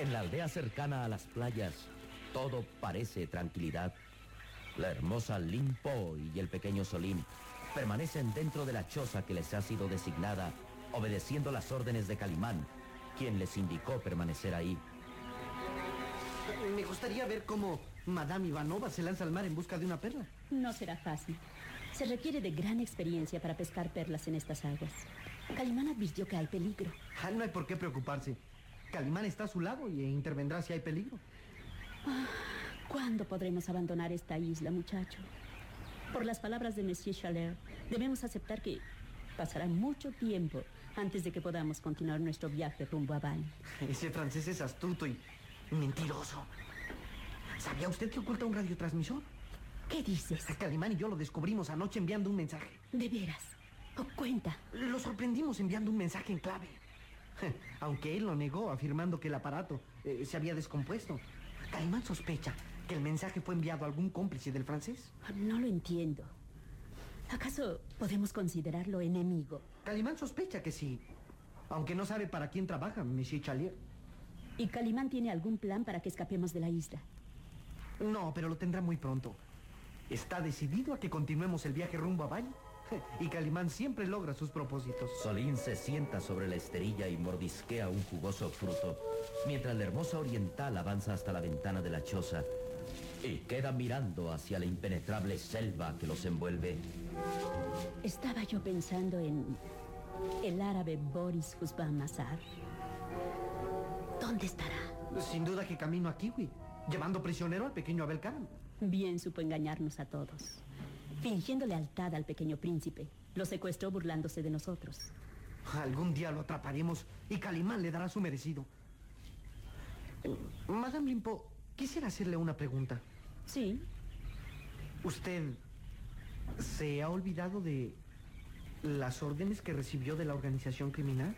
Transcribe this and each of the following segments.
En la aldea cercana a las playas, todo parece tranquilidad. La hermosa Lin Po y el pequeño Solín permanecen dentro de la choza que les ha sido designada, obedeciendo las órdenes de Calimán, quien les indicó permanecer ahí. Me gustaría ver cómo Madame Ivanova se lanza al mar en busca de una perla. No será fácil. Se requiere de gran experiencia para pescar perlas en estas aguas. Calimán advirtió que hay peligro. No hay por qué preocuparse. Calimán está a su lado y intervendrá si hay peligro. ¿Cuándo podremos abandonar esta isla, muchacho? Por las palabras de Monsieur Chaleur, debemos aceptar que pasará mucho tiempo antes de que podamos continuar nuestro viaje rumbo a Vannes. Ese francés es astuto y mentiroso. ¿Sabía usted que oculta un radiotransmisor? ¿Qué dices? Calimán y yo lo descubrimos anoche enviando un mensaje. ¿De veras? Oh, cuenta. Lo sorprendimos enviando un mensaje en clave. Aunque él lo negó, afirmando que el aparato se había descompuesto. Calimán sospecha que el mensaje fue enviado a algún cómplice del francés. No lo entiendo. ¿Acaso podemos considerarlo enemigo? Calimán sospecha que sí, aunque no sabe para quién trabaja Monsieur Chaleur. ¿Y Calimán tiene algún plan para que escapemos de la isla? No, pero lo tendrá muy pronto. Está decidido a que continuemos el viaje rumbo a Valle. Y Calimán siempre logra sus propósitos. Solín se sienta sobre la esterilla y mordisquea un jugoso fruto, mientras la hermosa oriental avanza hasta la ventana de la choza y queda mirando hacia la impenetrable selva que los envuelve. Estaba yo pensando en el árabe Boris Husban Mazar. ¿Dónde estará? Sin duda que camino a Kiwi, llevando prisionero al pequeño Abel Karam. Bien supo engañarnos a todos. Fingiendo lealtad al pequeño príncipe, lo secuestró burlándose de nosotros. Algún día lo atraparemos y Calimán le dará su merecido. Madame Limpo, quisiera hacerle una pregunta. Sí. ¿Usted se ha olvidado de las órdenes que recibió de la organización criminal?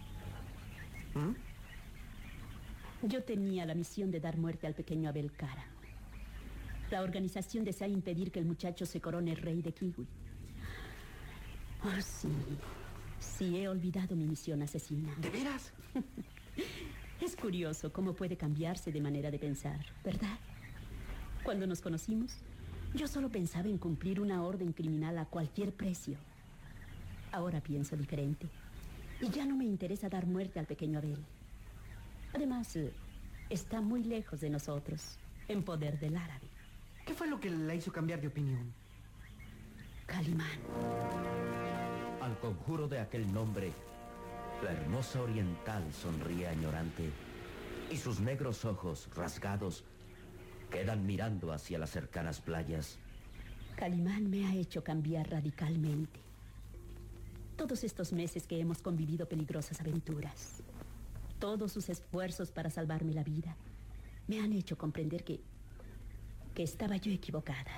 Yo tenía la misión de dar muerte al pequeño Abel Karam. La organización desea impedir que el muchacho se corone rey de Kiwi. Oh, sí. Sí, he olvidado mi misión asesina. ¿De veras? Es curioso cómo puede cambiarse de manera de pensar, ¿verdad? Cuando nos conocimos, yo solo pensaba en cumplir una orden criminal a cualquier precio. Ahora pienso diferente. Y ya no me interesa dar muerte al pequeño Abel. Además, está muy lejos de nosotros, en poder del árabe. ¿Qué fue lo que la hizo cambiar de opinión? Calimán. Al conjuro de aquel nombre, la hermosa oriental sonríe añorante y sus negros ojos rasgados quedan mirando hacia las cercanas playas. Calimán me ha hecho cambiar radicalmente. Todos estos meses que hemos convivido peligrosas aventuras, todos sus esfuerzos para salvarme la vida, me han hecho comprender que estaba yo equivocada.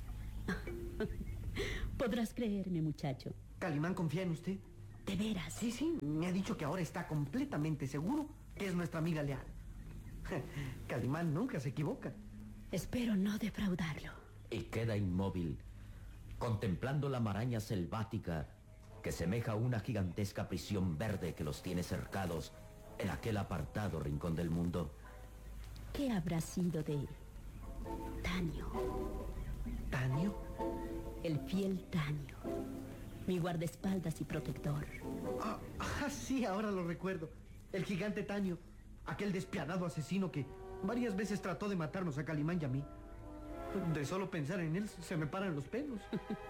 Podrás creerme, muchacho. ¿Calimán confía en usted? ¿De veras? Sí, me ha dicho que ahora está completamente seguro que es nuestra amiga leal. Calimán nunca se equivoca. Espero no defraudarlo. Y queda inmóvil, contemplando la maraña selvática que semeja a una gigantesca prisión verde que los tiene cercados en aquel apartado rincón del mundo. ¿Qué habrá sido de Tanio? ¿Tanio? El fiel Tanio, mi guardaespaldas y protector. Sí, ahora lo recuerdo. El gigante Tanio, aquel despiadado asesino que varias veces trató de matarnos a Calimán y a mí. De solo pensar en él se me paran los pelos.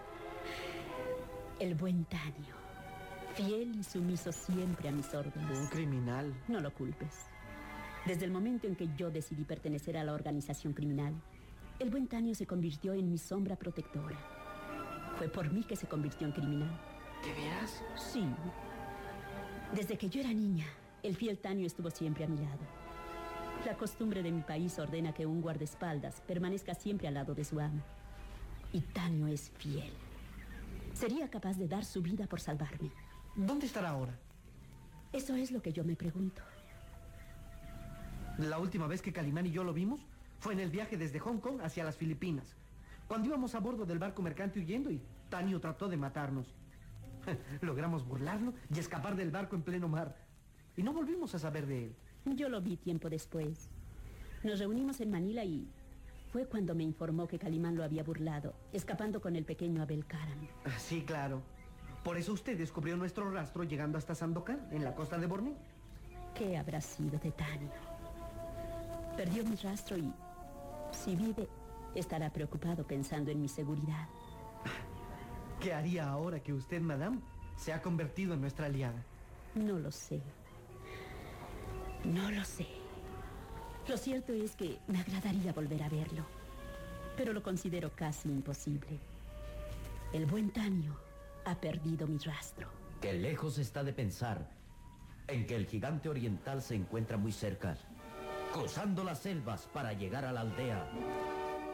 El buen Tanio, fiel y sumiso siempre a mis órdenes. Un criminal. No lo culpes. Desde el momento en que yo decidí pertenecer a la organización criminal, el buen Tanio se convirtió en mi sombra protectora. Fue por mí que se convirtió en criminal. ¿De veras? Sí. Desde que yo era niña, el fiel Tanio estuvo siempre a mi lado. La costumbre de mi país ordena que un guardaespaldas permanezca siempre al lado de su amo. Y Tanio es fiel. Sería capaz de dar su vida por salvarme. ¿Dónde estará ahora? Eso es lo que yo me pregunto. La última vez que Calimán y yo lo vimos fue en el viaje desde Hong Kong hacia las Filipinas, cuando íbamos a bordo del barco mercante huyendo y Tanio trató de matarnos. Logramos burlarlo y escapar del barco en pleno mar. Y no volvimos a saber de él. Yo lo vi tiempo después. Nos reunimos en Manila y fue cuando me informó que Calimán lo había burlado, escapando con el pequeño Abel Karam. Sí, claro. Por eso usted descubrió nuestro rastro llegando hasta Sandokan, en la costa de Borneo. ¿Qué habrá sido de Tanio? Perdió mi rastro y, si vive, estará preocupado pensando en mi seguridad. ¿Qué haría ahora que usted, madame, se ha convertido en nuestra aliada? No lo sé. No lo sé. Lo cierto es que me agradaría volver a verlo, pero lo considero casi imposible. El buen Tanio ha perdido mi rastro. Que lejos está de pensar en que el gigante oriental se encuentra muy cerca, cruzando las selvas para llegar a la aldea.